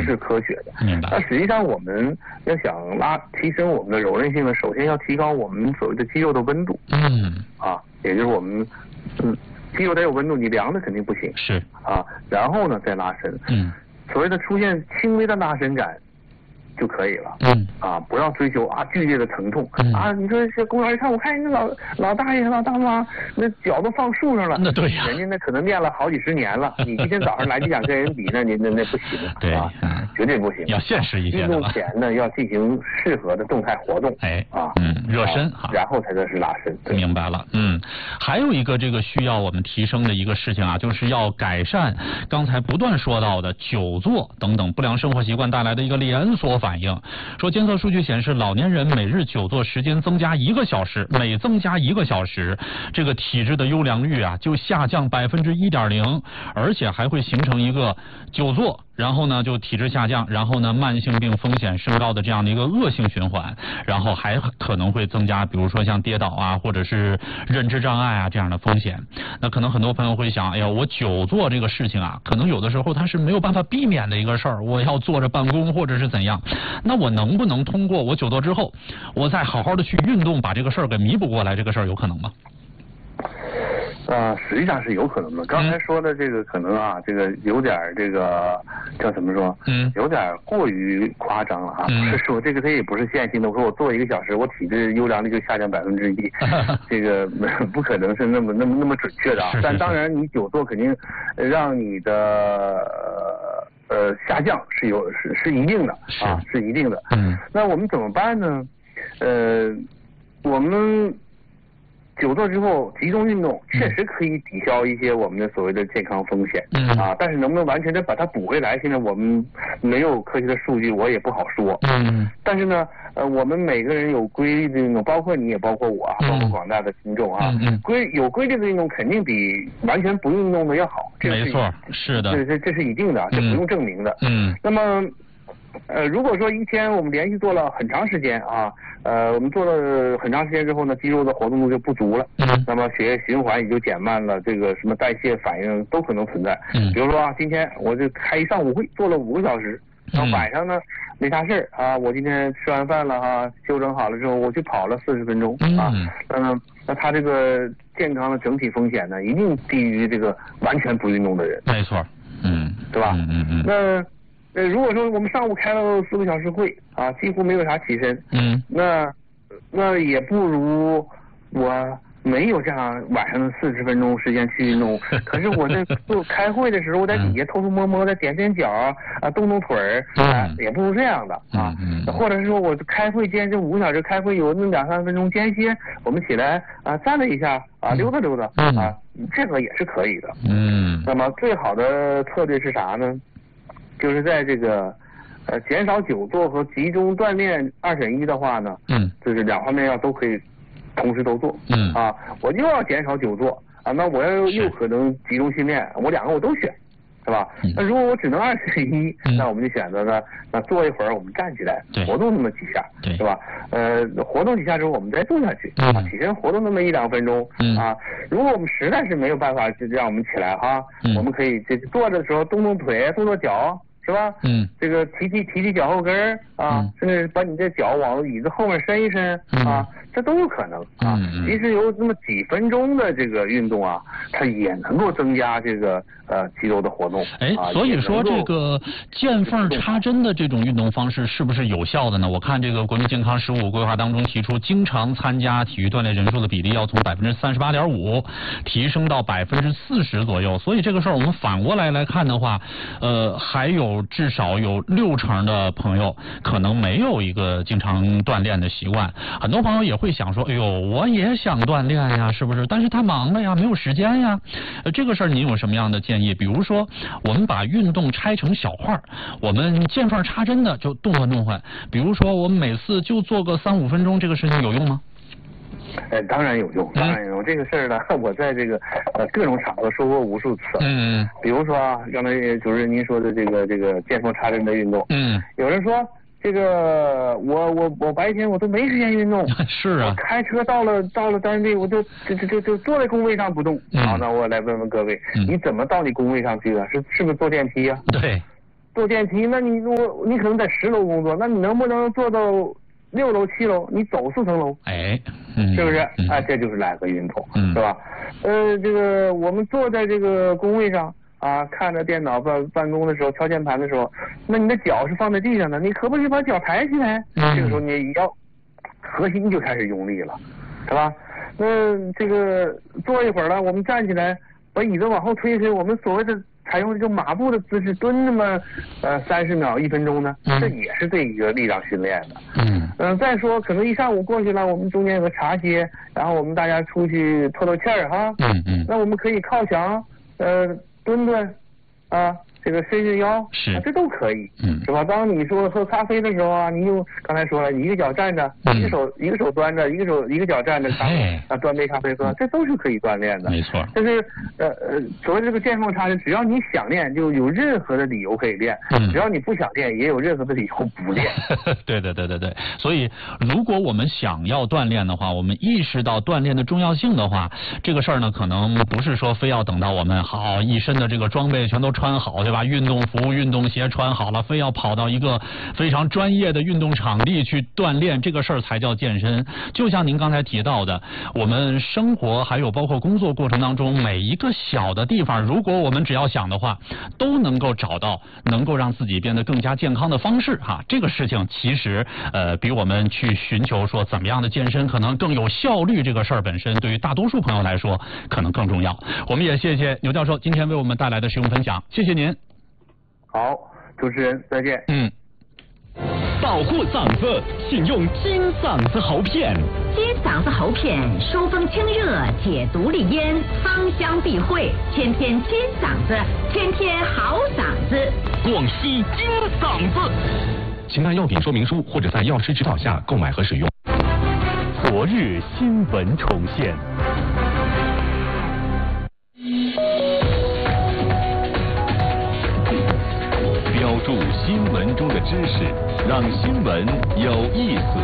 是科学的。 明白。 那实际上我们要想提升我们的柔韧性呢，首先要提高我们所谓的肌肉的温度。也就是我们肌肉得有温度，你凉的肯定不行。 是然后呢再拉伸。所谓的出现轻微的拉伸感就可以了。不要追求剧烈的疼痛。你说这公园一看，我看人家老大爷老大妈那脚都放树上了。 那对呀， 人家那可能练了好几十年了。你今天早上来就想跟人比，那不行。 对绝对不行。 要现实一些的。 运动前呢要进行适合的动态活动。 热身然后才算是拉伸。 明白了。还有一个这个需要我们提升的一个事情就是要改善刚才不断说到的久坐等等不良生活习惯带来的一个连锁反应。说监测数据显示，老年人每日久坐时间增加1个小时，每增加1个小时，这个体质的优良率就下降1.0%，而且还会形成一个久坐，然后呢就体质下降，然后呢慢性病风险升高的这样的一个恶性循环，然后还可能会增加比如说像跌倒或者是认知障碍这样的风险。那可能很多朋友会想，我久坐这个事情可能有的时候它是没有办法避免的一个事儿，我要坐着办公或者是怎样，那我能不能通过我久坐之后我再好好的去运动把这个事儿给弥补过来，这个事儿有可能吗？ 实际上是有可能的。刚才说的这个可能这个有点这个叫怎么说？有点过于夸张了不是说这个它也不是线性的。我说我做1个小时，我体质优良率就下降1%，这个不可能是那么准确的但当然你久坐肯定让你的下降是一定的是一定的。那我们怎么办呢？我们久坐之后集中运动确实可以抵消一些我们的所谓的健康风险但是能不能完全的把它补回来，现在我们没有科学的数据，我也不好说。但是呢我们每个人有规律的运动，包括你也包括我包括广大的听众有规律的运动肯定比完全不运动的要好。 没错，是的， 这是一定的，这不用证明的。那么如果说一天我们连续做了很长时间我们做了很长时间之后呢，肌肉的活动度就不足了，那么血液循环也就减慢了，这个什么代谢反应都可能存在。比如说今天我就开一上午会，做了5个小时，然后晚上呢没啥事我今天吃完饭了休整好了之后，我去跑了40分钟那他这个健康的整体风险呢，一定低于这个完全不运动的人。 没错， 对吧？那如果说我们上午开了4个小时会几乎没有啥起身，那也不如我没有这样晚上的40分钟时间去运动。可是我在做开会的时候，我在底下偷偷摸摸的踮脚动动腿也不如这样的或者是说我开会间这5个小时开会有那2-3分钟间歇，我们起来站了一下溜达溜达这个也是可以的。那么最好的策略是啥呢？就是在这个减少久坐和集中锻炼2选1的话呢就是2方面都可以同时都做我又要减少久坐那我又可能集中训练，我2个我都选，是吧？那如果我只能2选1那我们就选择呢那坐一会儿我们站起来活动那么几下，是吧？活动几下之后我们再坐下去起身活动那么1-2分钟如果我们实在是没有办法就让我们起来我们可以这坐着的时候动动腿动动脚，是吧？这个提脚后跟甚至把你的脚往椅子后面伸一伸这都有可能其实有这么几分钟的这个运动它也能够增加这个肌肉的活动。 所以说这个见缝插针的这种运动方式是不是有效的呢？我看这个国民健康15规划当中提出，经常参加体育锻炼人数的比例要从38.5%提升到40%左右。所以这个事儿我们反过来看的话，还有至少有60%的朋友可能没有一个经常锻炼的习惯。很多朋友也会想说，哎呦，我也想锻炼呀，是不是？但是他忙了呀，没有时间呀。这个事儿您有什么样的建议？比如说，我们把运动拆成小块，我们见缝插针的就动换。比如说，我们每次就做个3-5分钟，这个事情有用吗？ 当然有用，当然有用。这个事儿呢，我在这个各种场合说过无数次。比如说刚才主任您说的这个见缝插针的运动。有人说这个我白天我都没时间运动。 是啊。 开车到了单位，我就坐在工位上不动。那我来问问各位，你怎么到你工位上去是不是坐电梯啊？ 对。 坐电梯，那你可能在10楼工作，那你能不能做到6楼、7楼？你走4层楼，是不是？这就是懒和运动，是吧？这个我们坐在这个工位上啊，看着电脑办公的时候，敲键盘的时候，那你的脚是放在地上的，你可不可以把脚抬起来？这个时候你要核心就开始用力了，是吧？那这个坐一会儿了，我们站起来，把椅子往后推，我们所谓的采用这个马步的姿势蹲那么30秒1分钟呢，这也是对一个力量训练的。再说可能一上午过去了，我们中间有个茶歇，然后我们大家出去透透气儿哈。那我们可以靠墙蹲蹲啊，这个伸腰，这都可以，是吧？当你说喝咖啡的时候啊，你用刚才说了，你一个脚站着，一个手端着，一个脚站着端杯咖啡喝，这都是可以锻炼的。 没错。 但是所谓这个见缝插针，只要你想练，就有任何的理由可以练；只要你不想练，也有任何的理由不练。 对。所以，如果我们想要锻炼的话，我们意识到锻炼的重要性的话，这个事儿呢，可能不是说非要等到我们好一身的这个装备全都穿好，对吧？运动服、运动鞋穿好了，非要跑到一个非常专业的运动场地去锻炼，这个事儿才叫健身。就像您刚才提到的，我们生活还有包括工作过程当中每一个小的地方，如果我们只要想的话，都能够找到能够让自己变得更加健康的方式哈。这个事情其实比我们去寻求说怎么样的健身可能更有效率，这个事儿本身对于大多数朋友来说可能更重要。我们也谢谢牛教授今天为我们带来的实用分享，谢谢您。 好，主持人再见。 保护嗓子，请用金嗓子喉片。 金嗓子喉片疏风清热，解毒利咽，芳香避秽，天天金嗓子，天天好嗓子。 广西金嗓子。请看药品说明书或者在药师指导下购买和使用。昨日新闻重现。标注新闻中的知识，让新闻有意思。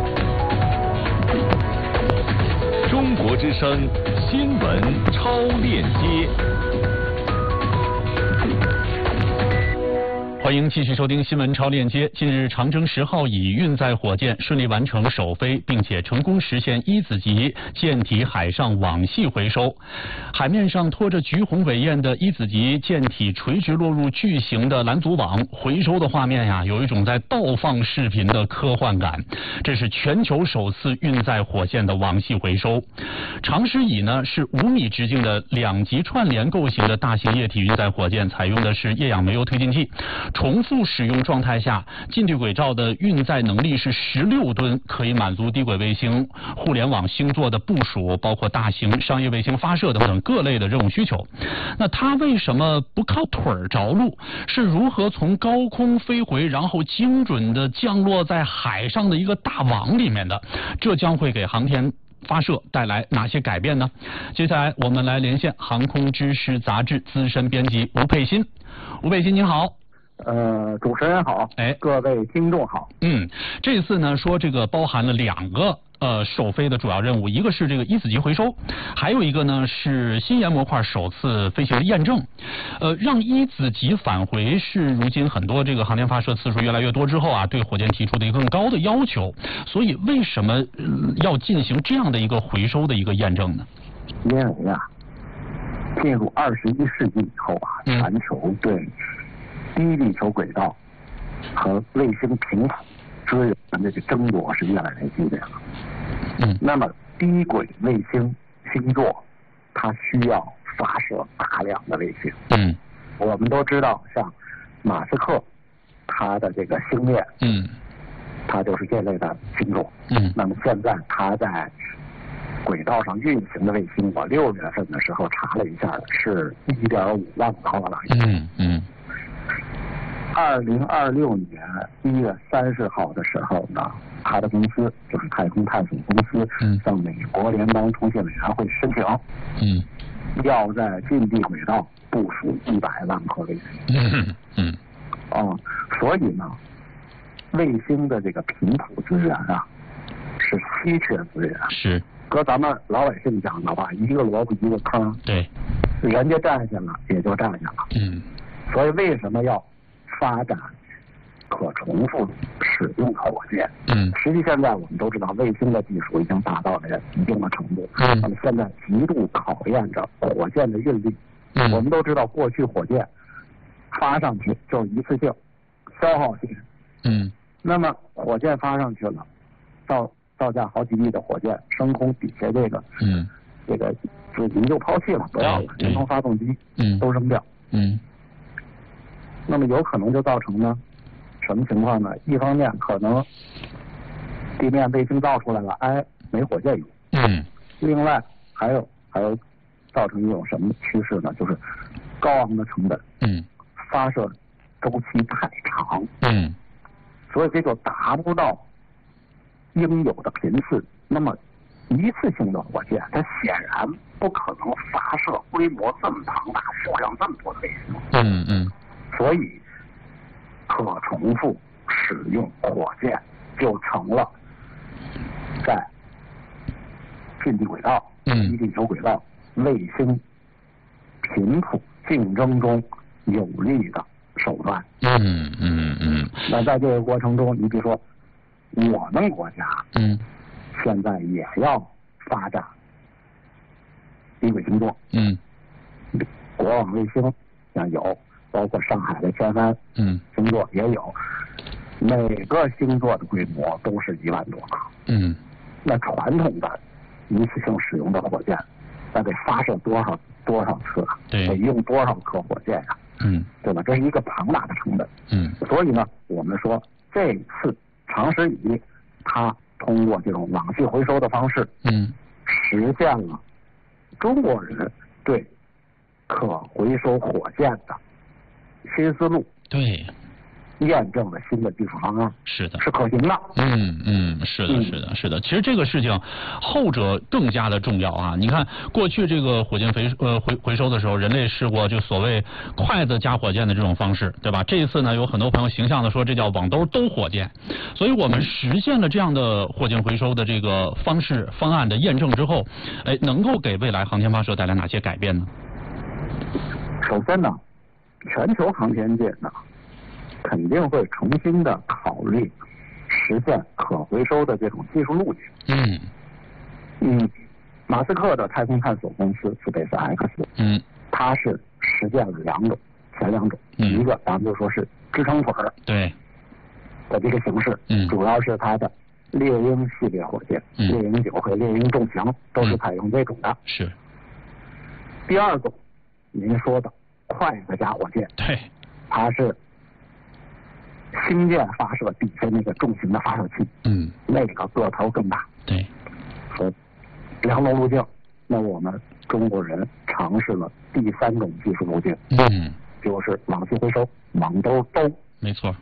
中国之声新闻超链接。 欢迎继续收听新闻超链接。近日，长征10号乙运载火箭顺利完成首飞，并且成功实现1子级舰体海上网系回收。海面上拖着橘红尾焰的1子级舰体垂直落入巨型的拦阻网，回收的画面呀，有一种在倒放视频的科幻感。这是全球首次运载火箭的网系回收。长10乙呢是5米直径的2级串联构型的大型液体运载火箭，采用的是液氧煤油推进器。重复使用状态下，近地轨道的运载能力是16吨，可以满足低轨卫星、互联网星座的部署，包括大型商业卫星发射等等各类的任务需求。那它为什么不靠腿儿着陆？是如何从高空飞回，然后精准的降落在海上的一个大网里面的？这将会给航天发射带来哪些改变呢？接下来我们来连线航空知识杂志资深编辑吴佩欣。吴佩欣您好。 主持人好，各位听众好。 这次呢说这个包含了2个首飞的主要任务，一个是这个1子级回收，还有一个呢是新研模块首次飞行的验证。让1子级返回是如今很多这个航天发射次数越来越多之后啊，对火箭提出的一个更高的要求。所以为什么要进行这样的一个回收的一个验证呢？ 因为啊，进入21世纪以后啊，全球对低地球轨道和卫星频谱资源的这个争夺是越来越激烈了。那么低轨卫星星座它需要发射大量的卫星。我们都知道，像马斯克他的这个星链，它就是这类的星座。那么现在他在轨道上运行的卫星，我6月份的时候查了一下，是1.5万个了。2026年1月30号的时候呢，他的公司就是太空探索公司，向美国联邦通信委员会申请，要在近地轨道部署100万颗卫星。所以呢，卫星的这个频谱资源啊，是稀缺资源。 是。 搁咱们老百姓讲的话，一个萝卜一个坑。 对。 人家占下了，也就占下了。所以为什么要发展可重复使用的火箭。实际现在我们都知道，卫星的技术已经达到了一定的程度。那么现在极度考验着火箭的运力。我们都知道，过去火箭发上去就是一次性，消耗性。那么火箭发上去了，造价好几亿的火箭升空底下这个自己就抛弃了，不要了，连同发动机都扔掉。那么有可能就造成呢什么情况呢？一方面可能地面卫星造出来了，没火箭用。另外还有造成一种什么趋势呢？就是高昂的成本。发射周期太长。所以这就达不到应有的频次。那么一次性的火箭，它显然不可能发射规模这么庞大、数量这么多的卫星。所以可重复使用火箭就成了在近地轨道、低地球轨道、卫星频谱竞争中有利的手段。那在这个过程中，你比如说我们国家现在也要发展低轨星座。国网卫星像有，包括上海的天帆星座也有，每个星座的规模都是1万多克。那传统的一次性使用的火箭，那得发射多少次啊？得用多少颗火箭呀？对吧？这是一个庞大的成本。所以呢，我们说这次长时以它通过这种网系回收的方式，实现了中国人对可回收火箭的新思路。验证了新的技术方案。是可行的。 是的。其实这个事情后者更加的重要啊！你看过去这个火箭回收的时候，人类试过就所谓筷子加火箭的这种方式，对吧？这一次呢，有很多朋友形象的说这叫网兜火箭。所以我们实现了这样的火箭回收的这个方案的验证之后，能够给未来航天发射带来哪些改变呢？ 首先呢，全球航天界呢肯定会重新的考虑实现可回收的这种技术路径。马斯克的太空探索公司 SpaceX，它是实现了前两种，一个咱们就说是支撑腿的这个形式，主要是它的猎鹰系列火箭，猎鹰9和猎鹰重型都是采用这种的。第二种，您说的筷子加火箭，它是星舰发射底下那个重型的发射器，那个个头更大。和两种路径，那我们中国人尝试了第3种技术路径，就是网系回收，网兜。 没错。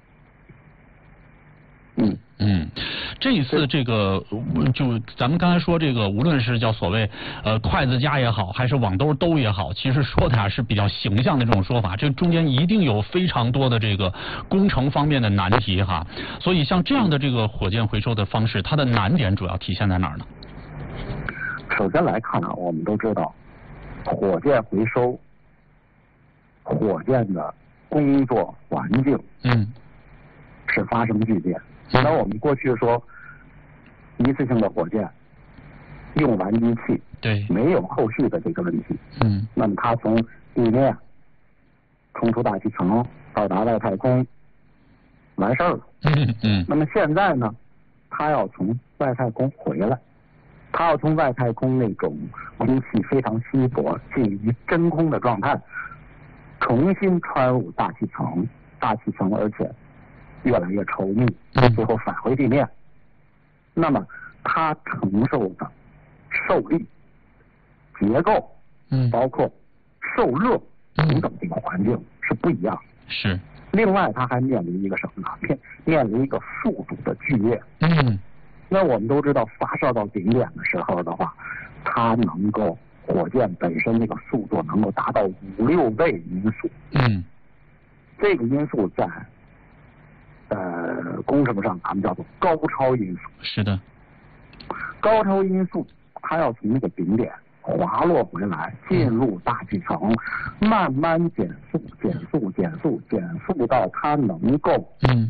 这一次这个就咱们刚才说这个，无论是叫所谓筷子夹也好，还是网兜也好，其实说的是比较形象的这种说法，这中间一定有非常多的这个工程方面的难题哈。所以像这样的这个火箭回收的方式，它的难点主要体现在哪儿呢？ 首先来看我们都知道，火箭回收，火箭的工作环境是发生巨变。那我们过去说一次性的火箭用完机器，没有后续的这个问题。那么它从地面冲出大气层，到达外太空，完事儿了。那么现在呢，它要从外太空回来，它要从外太空那种空气非常稀薄、近于真空的状态，重新穿入大气层，而且越来越稠密，最后返回地面。那么它承受的受力、结构，包括受热等等这个环境是不一样的。另外，它还面临一个什么呢？面临一个速度的剧烈。那我们都知道，发射到顶点的时候的话，它能够火箭本身这个速度能够达到5-6倍音速。这个音速在工程上咱们叫做高超音速。 是的。 高超音速它要从那个顶点滑落回来，进入大气层，慢慢减速到它能够